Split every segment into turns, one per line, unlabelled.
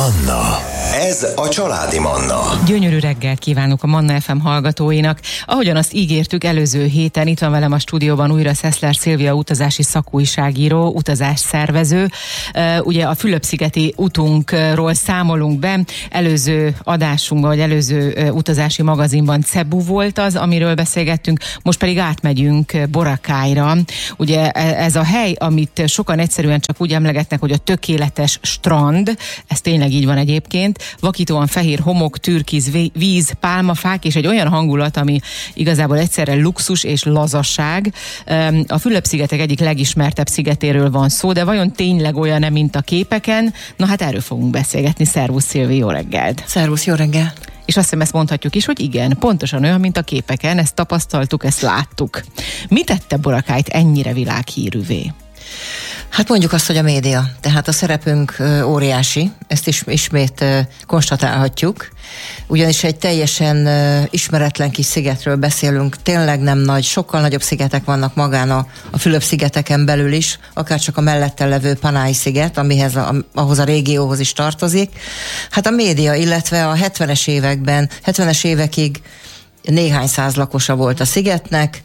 Manna. Ez a családi Manna.
Gyönyörű reggelt kívánok a Manna FM hallgatóinak. Ahogyan azt ígértük előző héten, itt van velem a stúdióban újra Szeszler Szilvia utazási szakújságíró, utazásszervező. Ugye a Fülöp-szigeti utunkról számolunk be. Előző adásunkban, vagy előző utazási magazinban Cebu volt az, amiről beszélgettünk. Most pedig átmegyünk Boracayra. Ugye ez a hely, amit sokan egyszerűen csak úgy emlegetnek, hogy a tökéletes strand. Ez tényleg így van egyébként. Vakítóan fehér homok, türkiz víz, pálmafák, és egy olyan hangulat, ami igazából egyszerre luxus és lazasság. A Fülöp-szigetek egyik legismertebb szigetéről van szó, de vajon tényleg olyan-e, mint a képeken? Na hát erről fogunk beszélgetni. Szervusz Szilvi, jó reggelt!
Szervusz, jó reggel!
És azt hiszem, ezt mondhatjuk is, hogy igen, pontosan olyan, mint a képeken, ezt tapasztaltuk, ezt láttuk. Mi tette Boracayt ennyire világhírűvé?
Hát mondjuk azt, hogy a média. Tehát a szerepünk óriási, ezt is ismét konstatálhatjuk. Ugyanis egy teljesen ismeretlen kis szigetről beszélünk, tényleg nem nagy, sokkal nagyobb szigetek vannak magán a Fülöp-szigeteken belül is, akár csak a mellette levő Panay-sziget, ahhoz a régióhoz is tartozik. Hát a média, illetve a 70-es évekig néhány száz lakosa volt a szigetnek,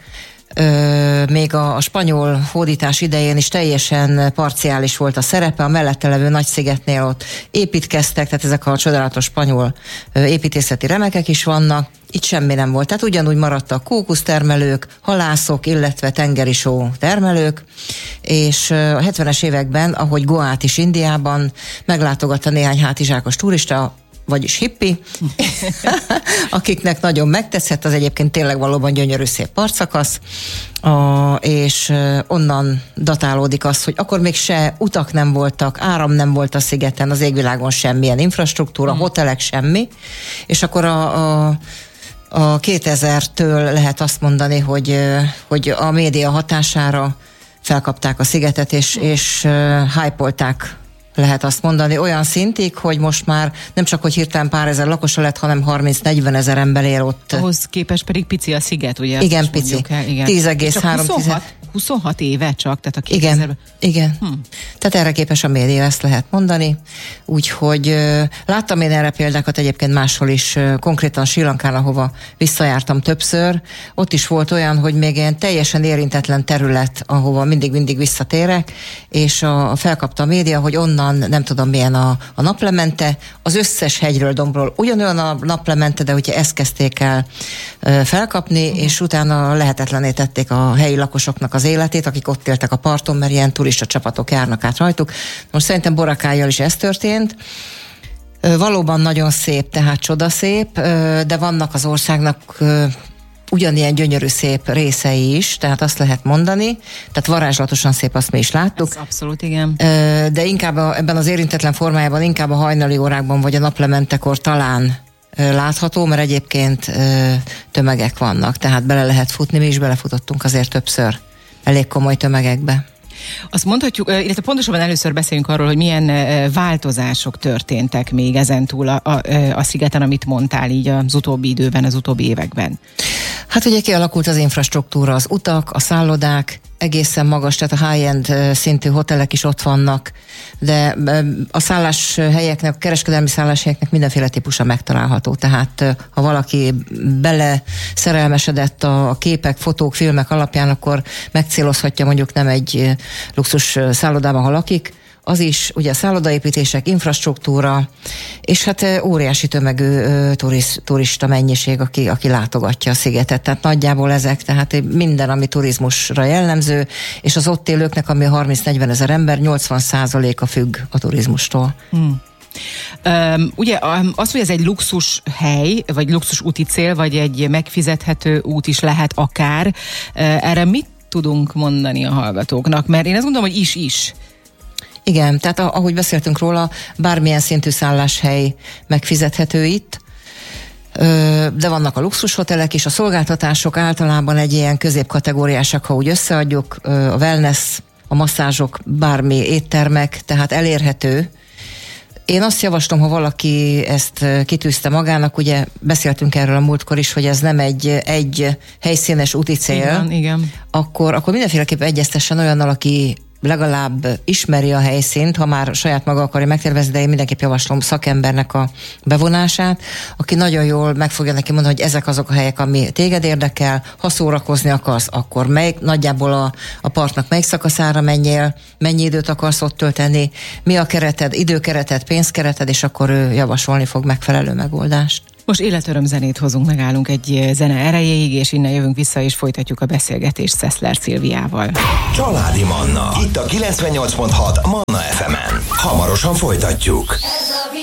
még a spanyol hódítás idején is teljesen parciális volt a szerepe, a mellette levő nagy szigetnél ott építkeztek, tehát ezek a csodálatos spanyol építészeti remekek is vannak, itt semmi nem volt. Tehát ugyanúgy maradtak kókusztermelők, halászok, illetve tengeri só termelők, és a 70-es években, ahogy Goát is Indiában, meglátogatta néhány hátizsákos turista, vagyis hippi, akiknek nagyon megtetszett, az egyébként tényleg valóban gyönyörű szép partszakasz, és onnan datálódik az, hogy akkor még se utak nem voltak, áram nem volt a szigeten, az égvilágon semmilyen infrastruktúra, hotelek, semmi, és akkor a 2000-től lehet azt mondani, hogy a média hatására felkapták a szigetet, és hype-olták, lehet azt mondani, olyan szintig, hogy most már nem csak, hogy hirtelen pár ezer lakosa lett, hanem 30-40 ezer ember él ott.
Ahhoz képest pedig pici a sziget, ugye?
Igen, pici. 10,3.
26 éve csak, tehát a
2000... Igen. Tehát erre képes a média, ezt lehet mondani. Úgyhogy láttam én erre példákat egyébként máshol is, konkrétan Srí Lankán, ahova visszajártam többször. Ott is volt olyan, hogy még ilyen teljesen érintetlen terület, ahova mindig visszatérek, és felkapta a média, hogy onnan nem tudom milyen a naplemente, az összes hegyről, dombról ugyanolyan a naplemente, de ugye ezt kezdték el felkapni, és utána lehetetlené tették a helyi lakosoknak az életét, akik ott éltek a parton, mert ilyen turista csapatok járnak át rajtuk. Most szerintem Boracayjal is ez történt. Valóban nagyon szép, tehát csodaszép, de vannak az országnak ugyanilyen gyönyörű szép részei is, tehát azt lehet mondani, tehát varázslatosan szép, azt mi is láttuk.
Ez abszolút, igen.
De inkább ebben az érintetlen formájában, inkább a hajnali órákban vagy a naplementekor talán látható, mert egyébként tömegek vannak, tehát bele lehet futni, mi is belefutottunk azért többször elég komoly tömegekbe.
Azt mondhatjuk, illetve pontosabban először beszéljünk arról, hogy milyen változások történtek még ezentúl a szigeten, amit mondtál így az utóbbi időben, az utóbbi években.
Hát ugye kialakult az infrastruktúra, az utak, a szállodák, egészen magas, tehát a high-end szintű hotelek is ott vannak, de a szálláshelyeknek, a kereskedelmi szálláshelyeknek mindenféle típusa megtalálható. Tehát ha valaki bele szerelmesedett a képek, fotók, filmek alapján, akkor megcélozhatja mondjuk nem egy luxus szállodában, ha lakik, az is, ugye a szállodaépítések, infrastruktúra, és hát óriási tömegű turista mennyiség, aki látogatja a szigetet. Tehát nagyjából ezek, tehát minden, ami turizmusra jellemző, és az ott élőknek, ami 30-40 ezer ember, 80%-a függ a turizmustól.
Ugye az, hogy ez egy luxus hely, vagy luxus úti cél, vagy egy megfizethető út is lehet akár, erre mit tudunk mondani a hallgatóknak? Mert én azt gondolom, hogy is.
Igen, tehát ahogy beszéltünk róla, bármilyen szintű szálláshely megfizethető itt, de vannak a luxushotelek is, a szolgáltatások általában egy ilyen középkategóriásak, ha úgy összeadjuk, a wellness, a masszázsok, bármi éttermek, tehát elérhető. Én azt javaslom, ha valaki ezt kitűzte magának, ugye beszéltünk erről a múltkor is, hogy ez nem egy helyszínes úti cél,
igen.
akkor mindenféleképpen egyeztessen olyannal, aki legalább ismeri a helyszínt, ha már saját maga akarja megtervezni, de én mindenképp javaslom szakembernek a bevonását, aki nagyon jól meg fogja neki mondani, hogy ezek azok a helyek, ami téged érdekel, ha szórakozni akarsz, akkor nagyjából a parknak melyik szakaszára menjél, mennyi időt akarsz ott tölteni, mi a kereted, időkereted, pénzkereted, és akkor ő javasolni fog megfelelő megoldást.
Most életöröm zenét hozunk, megállunk egy zene erejéig, és innen jövünk vissza, és folytatjuk a beszélgetést Szeszler Szilviával.
Családi Manna. Itt a 98.6 Manna FM-en. Hamarosan folytatjuk.